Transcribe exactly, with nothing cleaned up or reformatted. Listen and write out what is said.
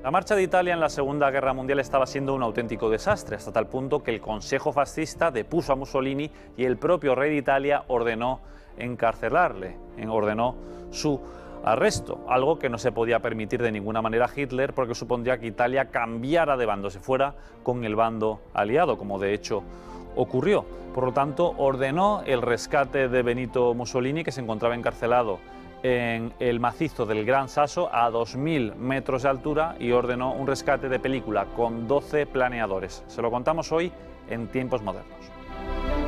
La marcha de Italia en la Segunda Guerra Mundial estaba siendo un auténtico desastre, hasta tal punto que el Consejo Fascista depuso a Mussolini y el propio rey de Italia ordenó encarcelarle, ordenó su arresto, algo que no se podía permitir de ninguna manera a Hitler porque supondría que Italia cambiara de bando, se fuera con el bando aliado, como de hecho ocurrió. Por lo tanto, ordenó el rescate de Benito Mussolini, que se encontraba encarcelado en el macizo del Gran Sasso a dos mil metros de altura, y ordenó un rescate de película con doce planeadores. Se lo contamos hoy en Tiempos Modernos.